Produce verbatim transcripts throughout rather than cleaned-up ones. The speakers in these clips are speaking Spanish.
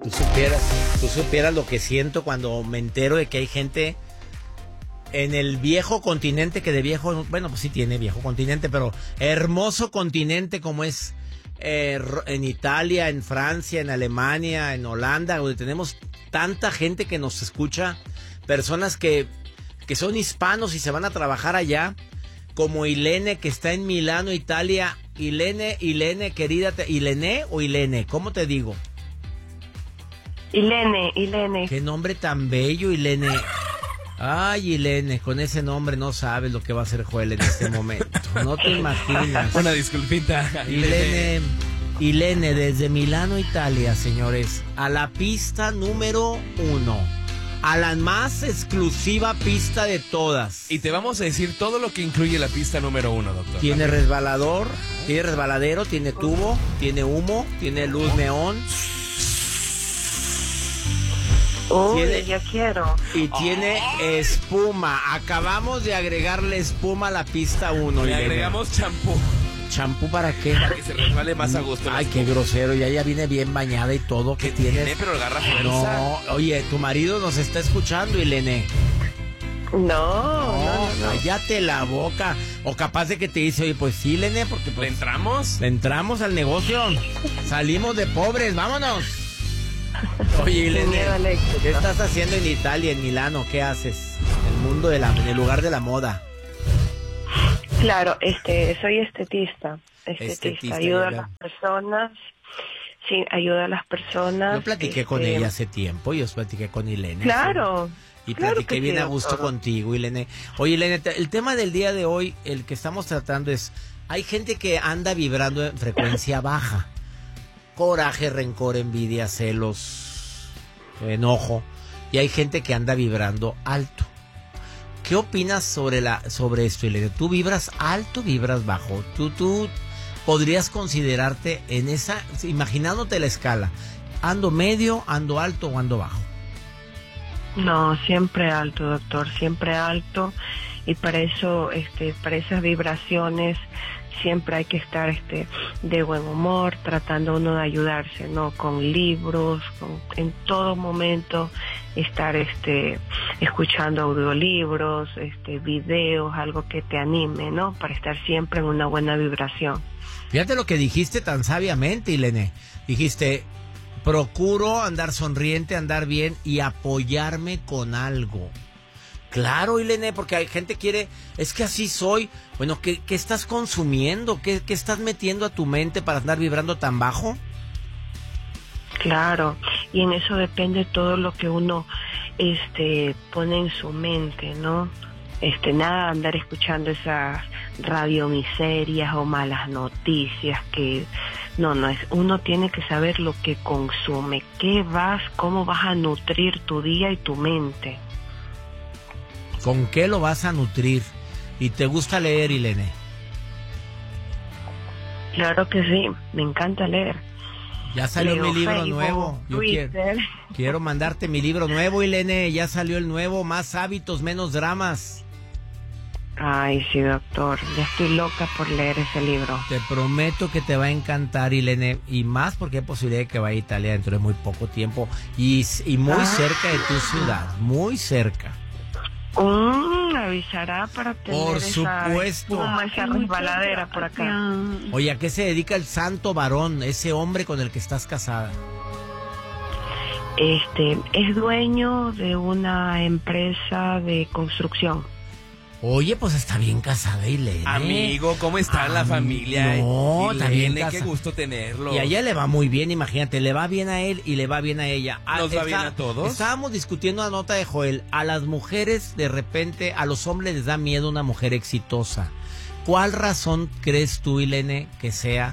Tú supieras, tú supieras lo que siento cuando me entero de que hay gente en el viejo continente, que de viejo, bueno, pues sí tiene viejo continente, pero hermoso continente como es eh, en Italia, en Francia, en Alemania, en Holanda, donde tenemos tanta gente que nos escucha, personas que, que son hispanos y se van a trabajar allá, como Ilene, que está en Milano, Italia. Ilene, Ilene, querida, te, Ilene o Ilene, ¿cómo te digo? Ilene, Ilene. Qué nombre tan bello, Ilene. Ay, Ilene, con ese nombre no sabes lo que va a hacer Joel en este momento. No te imaginas. Una disculpita. Ilene, Ilene, desde Milano, Italia, señores, a la pista número uno. A la más exclusiva pista de todas. Y te vamos a decir todo lo que incluye la pista número uno, doctor. Tiene resbalador, tiene resbaladero, tiene tubo, tiene humo, tiene luz neón. Uy, Tiene- ya quiero. Y tiene espuma. Acabamos de agregarle espuma a la pista uno. Le agregamos champú ¿Champú para qué? para que se resbale más a gusto. Ay, qué grosero. Ya ella viene bien bañada y todo. ¿Qué ¿Qué tienes? tiene? Pero agarra fuerza. No, oye, tu marido nos está escuchando, Ilene. No, no, no, no. Cállate la boca. O capaz de que te dice, oye, pues sí, Ilene, porque ¿Le pues, entramos? le entramos al negocio. Salimos de pobres, vámonos. Oye, Sin miedo al Ilene, éxito. ¿qué estás haciendo en Italia, en Milano? ¿Qué haces? En el mundo de la, en el lugar de la moda. Claro, este, soy estetista. Estetista, Estetista, ayudo ya a veo. las personas. Sí, ayuda a las personas. Yo platiqué con este, ella hace tiempo, yo platiqué con Ilene. Claro. Y claro platiqué que bien sí, a gusto doctor. contigo, Ilene. Oye, Ilene, te- el tema del día de hoy, el que estamos tratando es, hay gente que anda vibrando en frecuencia baja. Coraje, rencor, envidia, celos, enojo. Y hay gente que anda vibrando alto. ¿Qué opinas sobre la sobre esto, Ilene? ¿Tú vibras alto, vibras bajo? ¿Tú, tú podrías considerarte en esa, imaginándote la escala, ando medio, ando alto o ando bajo? No, siempre alto, doctor, siempre alto. Y para eso, este, para esas vibraciones, siempre hay que estar este de buen humor, tratando uno de ayudarse, ¿no? Con libros, con, en todo momento estar este escuchando audiolibros, este videos, algo que te anime, ¿no? Para estar siempre en una buena vibración. Fíjate lo que dijiste tan sabiamente, Ilene. Dijiste, procuro andar sonriente, andar bien y apoyarme con algo. Claro, Ilene, porque hay gente que quiere, es que así soy. Bueno, ¿qué, qué estás consumiendo? ¿Qué, ¿Qué estás metiendo a tu mente para andar vibrando tan bajo? Claro, y en eso depende todo lo que uno este pone en su mente, ¿no? Este, nada de andar escuchando esas radiomiserias o malas noticias que no, no es, uno tiene que saber lo que consume, qué vas, cómo vas a nutrir tu día y tu mente. ¿Con qué lo vas a nutrir? ¿Y te gusta leer, Ilene? Claro que sí, me encanta leer. Ya salió Leo mi libro Facebook, nuevo. Yo quiero, Twitter. quiero mandarte mi libro nuevo, Ilene. Ya salió el nuevo, Más hábitos, menos dramas. Ay, sí, doctor, ya estoy loca por leer ese libro. Te prometo que te va a encantar, Ilene, y más porque hay posibilidad de que vaya a Italia dentro de muy poco tiempo y, y muy Ah. cerca de tu ciudad, muy cerca. Mm, avisará para tener Por esa supuesto. espuma, esa resbaladera por acá. Oye, ¿a qué se dedica el santo varón, ese hombre con el que estás casada? Este, es dueño de una empresa de construcción. Oye, pues está bien casada, Ilene. Amigo, ¿cómo está la Am- familia? no, Ilene, también qué casa- gusto tenerlo. Y a ella le va muy bien, imagínate, le va bien a él y le va bien a ella. Ah, ¿Nos va bien a todos? Estábamos discutiendo la nota de Joel. A las mujeres, de repente, a los hombres les da miedo una mujer exitosa. ¿Cuál razón crees tú, Ilene, que sea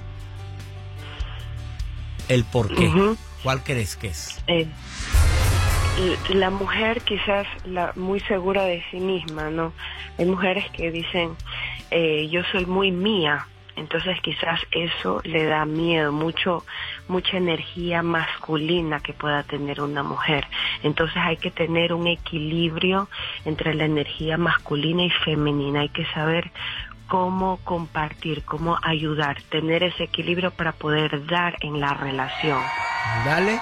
el por qué? Ujú. ¿Cuál crees que es? Eh, l- la mujer quizás la, muy segura de sí misma, ¿no? Hay mujeres que dicen, eh, yo soy muy mía, entonces quizás eso le da miedo, mucho, mucha energía masculina que pueda tener una mujer. Entonces hay que tener un equilibrio entre la energía masculina y femenina, hay que saber cómo compartir, cómo ayudar, tener ese equilibrio para poder dar en la relación. Dale.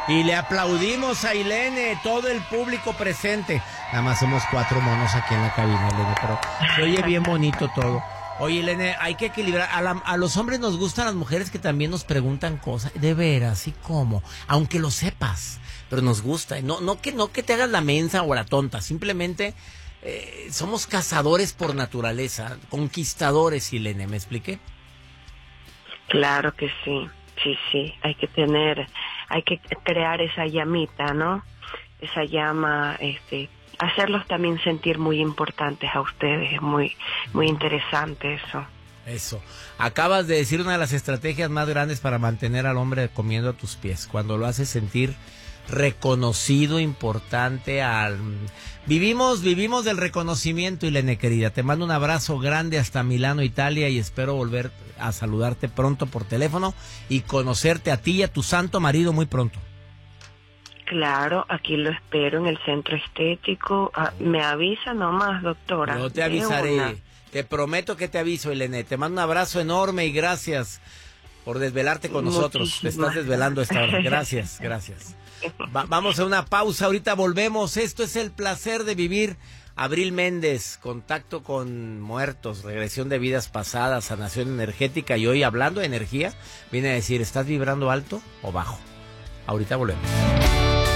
Y le aplaudimos a Ilene, todo el público presente. Nada más somos cuatro monos aquí en la cabina, Ilene, pero se oye bien bonito todo. Oye, Ilene, hay que equilibrar. A, la, a los hombres nos gustan las mujeres que también nos preguntan cosas. De veras, ¿y cómo? Aunque lo sepas, pero nos gusta. No, no, que, no que te hagas la mensa o la tonta. Simplemente eh, somos cazadores por naturaleza. Conquistadores, Ilene, ¿me expliqué? Claro que sí. Sí, sí. Hay que tener, hay que crear esa llamita, ¿no? Esa llama, este... hacerlos también sentir muy importantes a ustedes, es muy, muy interesante eso. Eso. Acabas de decir una de las estrategias más grandes para mantener al hombre comiendo a tus pies, cuando lo haces sentir reconocido, importante. Al vivimos, vivimos del reconocimiento, Ilene querida. Te mando un abrazo grande hasta Milano, Italia, y espero volver a saludarte pronto por teléfono y conocerte a ti y a tu santo marido muy pronto. Claro, aquí lo espero en el centro estético. Ah, me avisa nomás, doctora. Yo te avisaré. Te prometo que te aviso, Ilene. Te mando un abrazo enorme y gracias por desvelarte con nosotros. Muchísimas. Te estás desvelando a esta hora. Gracias, gracias. Va- vamos a una pausa. Ahorita volvemos. Esto es El Placer de Vivir. Abril Méndez, contacto con muertos, regresión de vidas pasadas, sanación energética. Y hoy, hablando de energía, viene a decir, ¿estás vibrando alto o bajo? Ahorita volvemos.